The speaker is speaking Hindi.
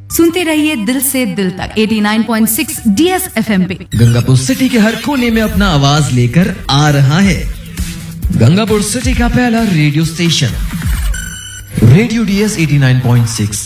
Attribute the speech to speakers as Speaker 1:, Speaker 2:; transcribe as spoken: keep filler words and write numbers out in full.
Speaker 1: सुनते रहिए दिल से दिल तक नवासी पॉइंट छह डी एस एफ एम पे।
Speaker 2: गंगापुर सिटी के हर कोने में अपना आवाज लेकर आ रहा है गंगापुर सिटी का पहला radio station radio D S नवासी पॉइंट छह।